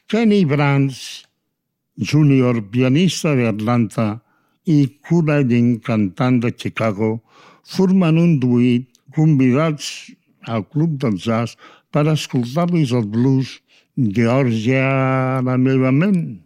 Kenny Brands, Jr., pianista d'Atlanta, i Coradin, cantant de Chicago, formen un duet convidats al Club del Jazz per escoltar-los el blues Georgia, la meva ment.